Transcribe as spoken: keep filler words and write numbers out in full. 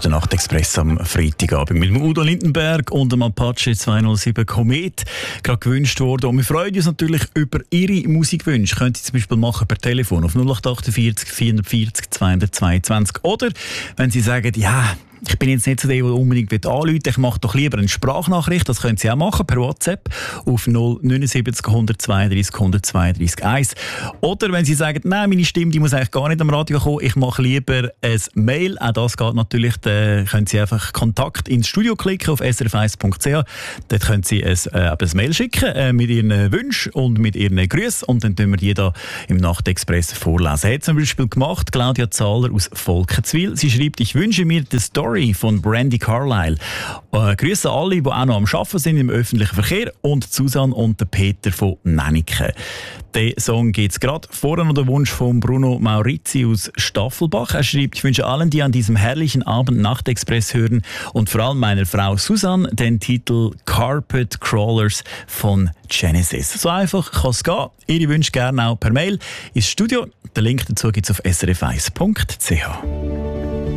ist der Nachtexpress am Freitagabend mit dem Udo Lindenberg und dem Apache zweihundertsieben Komet gerade gewünscht worden. Und wir freuen uns natürlich über Ihre Musikwünsche. Könnt ihr zum Beispiel machen per Telefon auf null acht achtundvierzig vierundvierzig zweihundertzweiundzwanzig. Oder wenn Sie sagen, ja, ich bin jetzt nicht so der, der unbedingt anrufen will, ich mache doch lieber eine Sprachnachricht, das können Sie auch machen per WhatsApp auf null neun sieben null eins zwei drei eins zwei drei eins. Oder wenn Sie sagen, nein, meine Stimme die muss eigentlich gar nicht am Radio kommen, ich mache lieber ein Mail, auch das geht natürlich, dann können Sie einfach Kontakt ins Studio klicken auf s r f eins punkt c h. Dort können Sie ein, äh, ein Mail schicken äh, mit Ihren Wünschen und mit Ihren Grüßen und dann tun wir die da im Nachtexpress vorlesen. Hat zum Beispiel gemacht Claudia Zahler aus Volkenswil. Sie schreibt, ich wünsche mir die Story von Brandy Carlile. Äh, Grüße alle, die auch noch am Arbeiten sind im öffentlichen Verkehr und Susanne und der Peter von Nennike. Den Song gibt es gerade. Vorher noch der Wunsch von Bruno Maurizi aus Staffelbach. Er schreibt, ich wünsche allen, die an diesem herrlichen Abend Nachtexpress hören und vor allem meiner Frau Susanne den Titel Carpet Crawlers von Genesis. So einfach kann es gehen. Ihre Wünsche gerne auch per Mail ins Studio. Den Link dazu gibt es auf s r f eins punkt c h.